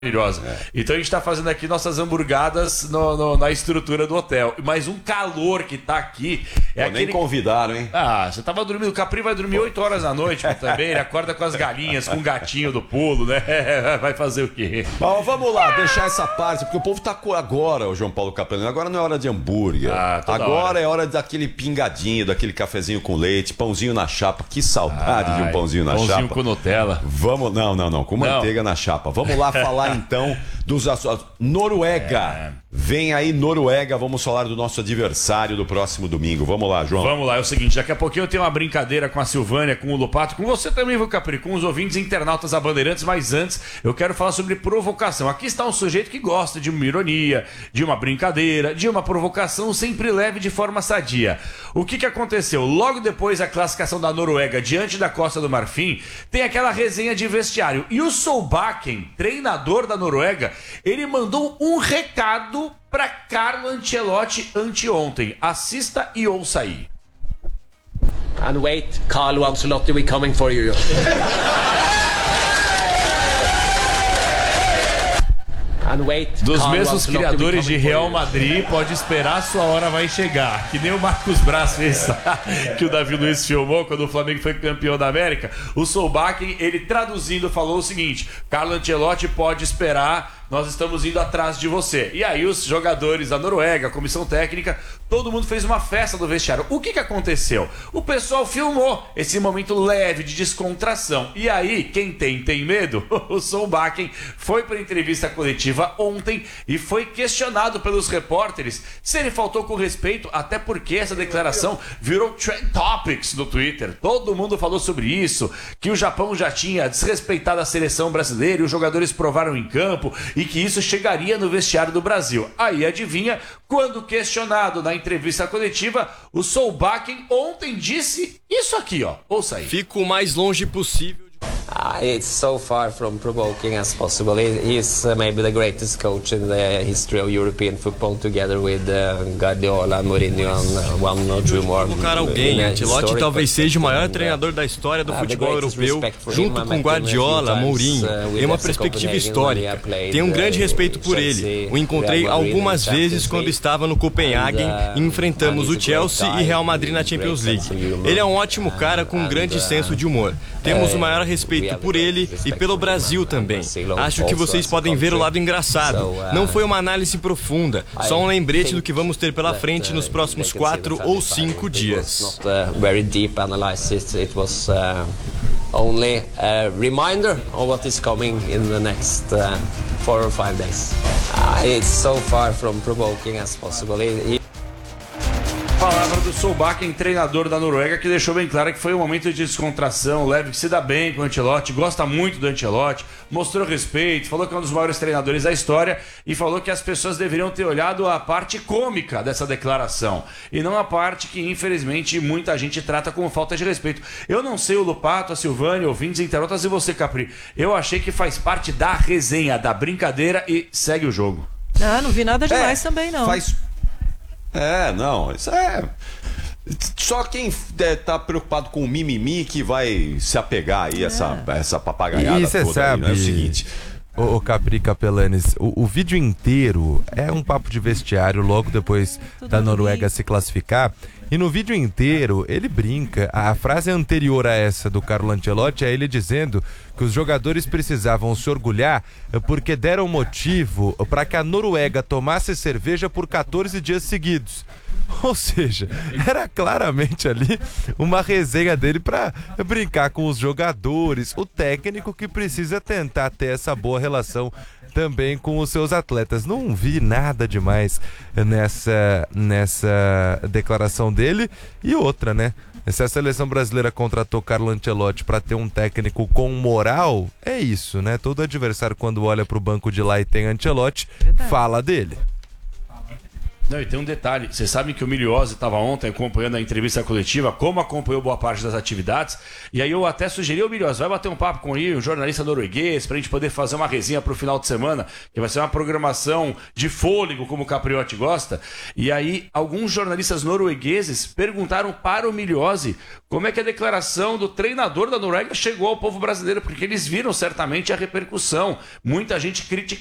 maravilhosa. Então a gente tá fazendo aqui nossas hamburgadas na estrutura do hotel. Mas um calor que tá aqui é aquele... Nem convidaram, hein? Você tava dormindo, o Capri vai dormir 8 horas da noite também, ele acorda com as galinhas, com o gatinho do pulo, né? Vai fazer o quê? Bom, vamos lá, deixar essa parte, porque o povo tá agora, o João Paulo Capelano, agora não é hora de hambúrguer. Agora é hora daquele pingadinho, daquele cafezinho com leite, pãozinho na chapa. Que saudade de um pãozinho na chapa. Pãozinho com Nutella. Vamos, não, com manteiga na chapa. Vamos lá falar então dos Noruega. Vem aí Noruega, vamos falar do nosso adversário do próximo domingo. Vamos lá, João. Vamos lá, é o seguinte, daqui a pouquinho eu tenho uma brincadeira com a Silvânia, com o Lopato, com você também, viu, Capri, com os ouvintes internautas da Bandeirantes, mas antes eu quero falar sobre provocação. Aqui está um sujeito que gosta de uma ironia, de uma brincadeira, de uma provocação sempre leve de forma sadia. O que aconteceu? Logo depois da classificação da Noruega diante da Costa do Marfim, tem aquela resenha de vestiário. E o Solbakken, treinador da Noruega, ele mandou um recado para Carlo Ancelotti anteontem. Assista e ouça aí. And wait, Carlo Ancelotti, we're coming for you. Dos mesmos criadores de Real Madrid, pode esperar, sua hora vai chegar. Que nem o Marcos Braz fez, que o Davi Luiz filmou quando o Flamengo foi campeão da América. O Solbakken, ele traduzindo, falou o seguinte: Carlo Ancelotti pode esperar, nós estamos indo atrás de você. E aí os jogadores da Noruega, a comissão técnica, todo mundo fez uma festa do vestiário. O que aconteceu? O pessoal filmou esse momento leve de descontração. E aí, quem tem medo? O Solbakken foi para a entrevista coletiva ontem e foi questionado pelos repórteres se ele faltou com respeito, até porque essa declaração virou trend topics no Twitter. Todo mundo falou sobre isso, que o Japão já tinha desrespeitado a seleção brasileira e os jogadores provaram em campo e que isso chegaria no vestiário do Brasil. Aí, adivinha, quando questionado na entrevista coletiva, o Solbakken ontem disse isso aqui, ó. Ouça aí. Fico o mais longe possível. It's so far from provoking as possible. He's maybe the greatest coach in the history of European football, together with Guardiola, Mourinho and one or two more. Colocar alguém, Ancelotti talvez seja o maior treinador da história do futebol europeu, junto com Guardiola, Mourinho. Tem uma perspectiva histórica. Tenho um grande respeito por ele. O encontrei algumas vezes quando estava no Copenhagen e enfrentamos o Chelsea e Real Madrid na Champions League. Ele é um ótimo cara com um grande senso de humor. Temos o maior respeito por ele e pelo Brasil também. Acho que vocês podem ver o lado engraçado. Não foi uma análise profunda, só um lembrete do que vamos ter pela frente nos próximos 4 ou 5 dias. Only a reminder of what is coming in the next 4 or 5 days. It's so far from provoking as possible. Palavra do Solbakken, treinador da Noruega, que deixou bem claro que foi um momento de descontração leve, que se dá bem com o Ancelotti, gosta muito do Ancelotti, mostrou respeito, falou que é um dos maiores treinadores da história e falou que as pessoas deveriam ter olhado a parte cômica dessa declaração e não a parte que, infelizmente, muita gente trata como falta de respeito. Eu não sei, o Lopato, a Silvânia, ouvintes, internautas, e você, Capri. Eu achei que faz parte da resenha, da brincadeira e segue o jogo. Não vi nada demais também, não. Não, isso é... Só quem tá preocupado com o mimimi que vai se apegar aí essa papagaiada e você toda sabe, aí, né? É o seguinte... O Capri Capelanes, o vídeo inteiro é um papo de vestiário logo depois da Noruega se classificar. E no vídeo inteiro ele brinca. A frase anterior a essa do Carlo Ancelotti é ele dizendo que os jogadores precisavam se orgulhar porque deram motivo para que a Noruega tomasse cerveja por 14 dias seguidos. Ou seja, era claramente ali uma resenha dele para brincar com os jogadores, o técnico que precisa tentar ter essa boa relação também com os seus atletas. Não vi nada demais nessa declaração dele. E outra, né? Se a seleção brasileira contratou Carlo Ancelotti para ter um técnico com moral, é isso, né? Todo adversário, quando olha para o banco de lá e tem Ancelotti, fala dele. Não, e tem um detalhe, vocês sabem que o Miliose estava ontem acompanhando a entrevista coletiva, como acompanhou boa parte das atividades, e aí eu até sugeri, Miliose, vai bater um papo com o jornalista norueguês, pra gente poder fazer uma resenha pro final de semana, que vai ser uma programação de fôlego, como o Capriotti gosta, e aí alguns jornalistas noruegueses perguntaram para o Miliose como é que a declaração do treinador da Noruega chegou ao povo brasileiro, porque eles viram certamente a repercussão, muita gente